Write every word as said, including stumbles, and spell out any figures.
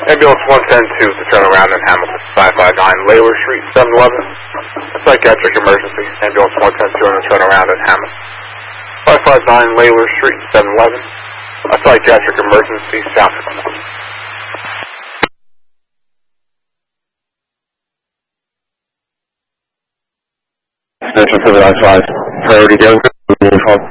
Ambulance one ten two to turn around in Hamilton, five five nine Layler Street, seven eleven. Psychiatric emergency. Ambulance one ten two on a turn around in Hamilton, five five nine Layler Street, seven eleven. A psychiatric emergency, south. Station seven nine five, priority go.